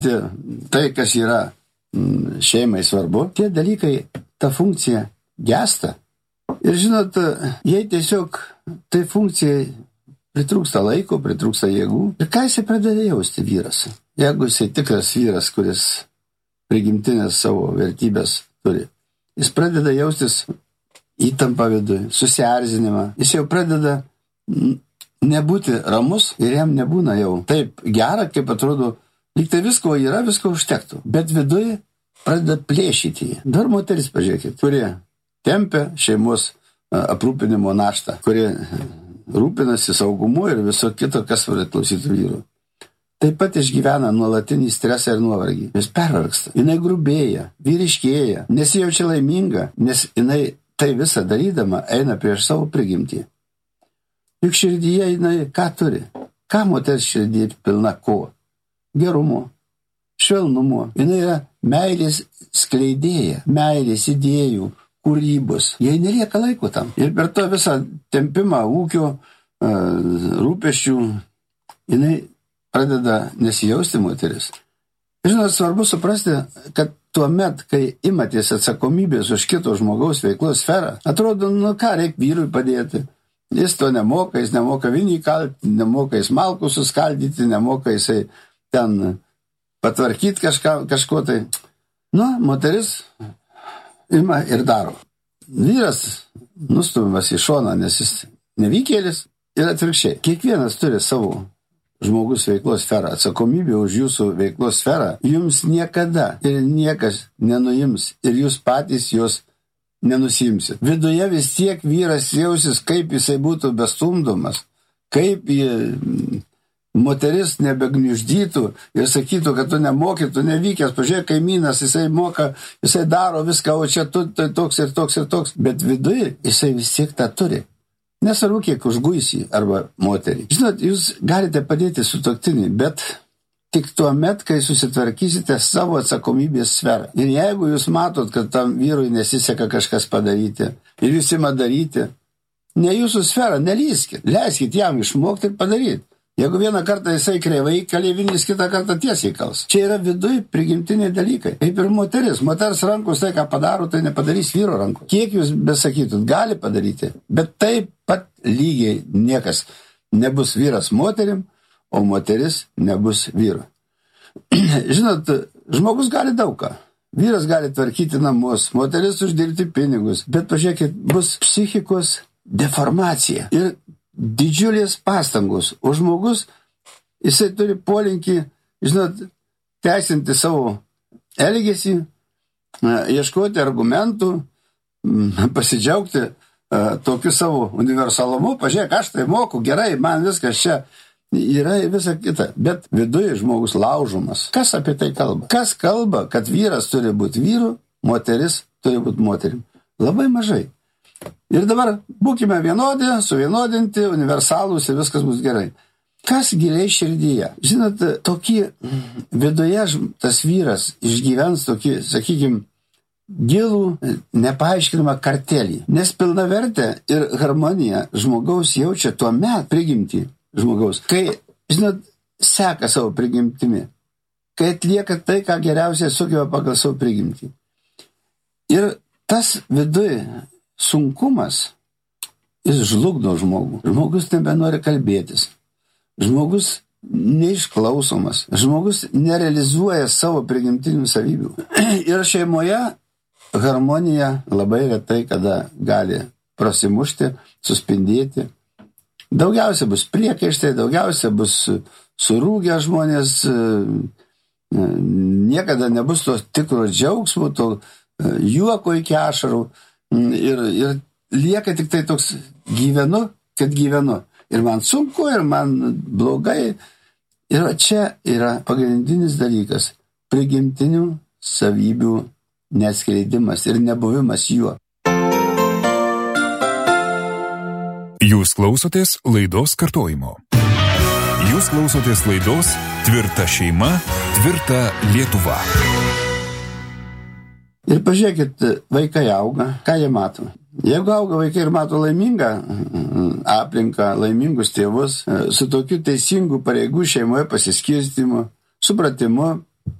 Tai, kas yra šeimai svarbu, tie dalykai, ta funkcija gesta. Ir žinot, jei tiesiog tai funkcijai pritrūksta laiko, pritrūksta jėgų, ir ką jisai pradeda jausti vyras? Jeigu jisai tikras vyras, kuris prigimtinės savo vertybės turi, jis pradeda jaustis įtampą viduje, susierzinimą, jis jau pradeda nebūti ramus ir jam nebūna jau taip gera, kaip atrodo, lyg tai visko yra, visko užtektų, bet viduje pradeda plėšyti jį. Dar moteris, pažiūrėkit, kurie tempia šeimos aprūpinimo naštą, kurie rūpinasi saugumu ir viso kito, kas turi klausyti vyrų. Taip pat išgyvena nuolatinį stresą ir nuovargį. Jis pervargsta. Jinai grubėja, vyriškėja, nesijaučia laiminga, nes jinai tai visą darydama eina prieš savo prigimtį. Juk širdyje jinai ką turi? Ką moters širdyje pilna ko? Gerumo, švelnumo. Jinai yra meilės skleidėja, meilės idėjų, kūrybos. Jai nelieka laiko tam. Ir per to visą tempimą ūkio, rūpesčių, jinai pradeda nesijausti moteris. Žinot, svarbu suprasti, kad tuomet, kai imatės atsakomybės už kito žmogaus veiklos sferą, atrodo, ką reikia vyrui padėti. Jis to nemoka, jis nemoka vinį kalti, nemoka jis malkų suskaldyti, nemoka jisai ten patvarkyti kažko tai. Moteris ima ir daro. Vyras nustumiamas į šoną, nes jis nevykėlis ir atvirkščiai. Kiekvienas turi savo žmogus veiklos sferą, atsakomybė už jūsų veiklos sferą. Jums niekada ir niekas nenuims ir jūs patys jos nenusimsit. Viduje vis tiek vyras jausis, kaip jisai būtų bestumdomas, kaip moteris nebegniuždytų ir sakytų, kad tu nemoki, tu nevykęs, pažiūrėk, kaimynas, jisai moka, jisai daro viską, o čia tu tai toks ir toks ir toks, bet viduje jisai vis tiek tą turi. Nesvarbu, kiek užguisi arba moterį. Žinot, jūs galite padėti sutuoktinį, bet tik tuo met, kai susitvarkysite savo atsakomybės sferą. Ir jeigu jūs matot, kad tam vyrui nesiseka kažkas padaryti ir jūs ima daryti, ne jūsų sferą, nelyskit, leiskit jam išmokti ir padaryti. Jeigu vieną kartą jisai kreivai kalėvinis, kitą kartą tiesiai kals. Čia yra viduj prigimtiniai dalykai. Kaip ir moteris. Moters rankos tai, ką padaro, tai nepadarys vyro rankos. Kiek jūs besakytut, gali padaryti, bet taip pat lygiai niekas nebus vyras moterim, o moteris nebus vyru. Žinot, žmogus gali daug ką. Vyras gali tvarkyti namus, moteris uždirbti pinigus, bet pažiūrėkit, bus psichikos deformacija. Ir didžiulės pastangos. O žmogus, jisai turi polinkį, žinot, teisinti savo elgesį, ieškoti argumentų, pasidžiaugti tokiu savo universalumu. Pažiūrėk, aš tai moku, gerai, man viskas čia yra visa kita. Bet viduje žmogus laužomas. Kas apie tai kalba? Kas kalba, kad vyras turi būti vyru, moteris turi būti moterim? Labai mažai. Ir dabar būkime vienodi, suvienodinti, universalūs ir viskas bus gerai. Kas giliai širdyje? Žinot, tokį viduje tas vyras išgyvens tokį, sakykime, gilų, nepaaiškinamą kartelį. Nes pilnavertę ir harmoniją žmogaus jaučia tuomet prigimtį žmogaus, kai, žinot, seka savo prigimtimi, kai atlieka tai, ką geriausiai sugeba pagal savo prigimtį. Ir tas viduje sunkumas, jis žlugdo žmogų. Žmogus nebenori kalbėtis. Žmogus neišklausomas. Žmogus nerealizuoja savo prigimtinių savybių. Ir šeimoje harmonija labai retai kada gali prasimušti, suspindėti. Daugiausia bus priekaištai, daugiausia bus surūgę žmonės, niekada nebus to tikro džiaugsmo, to juoko iki ašarų. Ir lieka tik tai toks gyvenu, kad gyvenu. Ir man sunku, ir man blogai. Ir čia yra pagrindinis dalykas – prigimtinių savybių neatskleidimas ir nebuvimas juo. Jūs klausotės laidos kartojimo. Jūs klausotės laidos Tvirta šeima, tvirta Lietuva. Ir pažiūrėkit, vaikai auga, ką jie mato. Jeigu auga vaikai ir mato laimingą aplinką, laimingus tėvus, su tokiu teisingu pareigų šeimoje pasiskirstimu, supratimu,